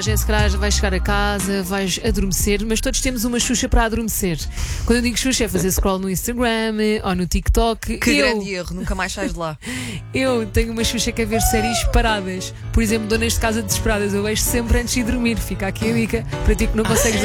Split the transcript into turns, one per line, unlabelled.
Se calhar vais chegar a casa, vais adormecer, mas todos temos uma Xuxa para adormecer. Quando eu digo Xuxa é fazer scroll no Instagram ou no TikTok.
Que grande erro, nunca mais sais de lá.
Eu tenho uma Xuxa que é ver séries paradas. Por exemplo, Donas de Casa Desesperadas. Eu vejo sempre antes de dormir. Fica aqui a dica para ti que não consegues